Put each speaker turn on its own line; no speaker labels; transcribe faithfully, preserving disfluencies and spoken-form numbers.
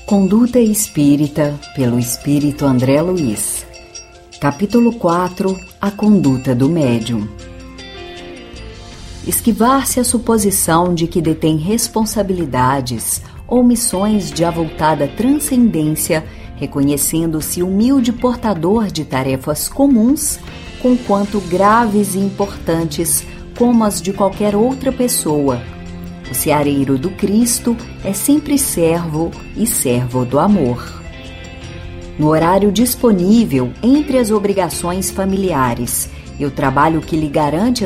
Conduta Espírita, pelo Espírito André Luiz. Capítulo quatro. A conduta do médium. Esquivar-se a suposição de que detém responsabilidades ou missões de avultada transcendência, reconhecendo-se humilde portador de tarefas comuns, conquanto graves e importantes como as de qualquer outra pessoa. O seareiro do Cristo é sempre servo e servo do amor. No horário disponível entre as obrigações familiares e o trabalho que lhe garante